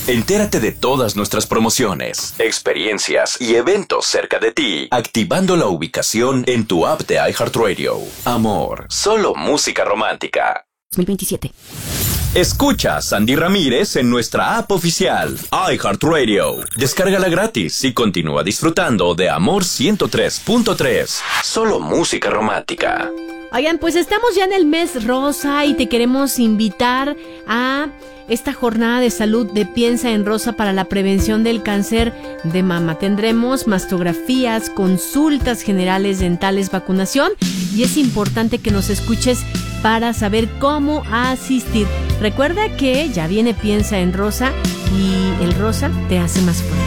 Entérate de todas nuestras promociones, experiencias y eventos cerca de ti, activando la ubicación en tu app de iHeartRadio. Amor, solo música romántica. 2027. Escucha a Sandy Ramírez en nuestra app oficial, iHeartRadio. Descárgala gratis y continúa disfrutando de Amor 103.3. Solo música romántica. Oigan, pues estamos ya en el mes rosa y te queremos invitar a esta jornada de salud de Piensa en Rosa para la prevención del cáncer de mama. Tendremos mastografías, consultas generales, dentales, vacunación y es importante que nos escuches para saber cómo asistir. Recuerda que ya viene Piensa en Rosa y el rosa te hace más fuerte.